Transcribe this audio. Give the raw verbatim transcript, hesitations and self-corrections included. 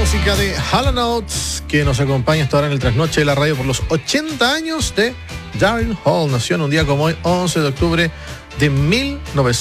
música de Hall and Oates, que nos acompaña hasta ahora en el trasnoche de la radio por los ochenta años de Daryl Hall. Nació en un día como hoy, once de octubre de mil novecientos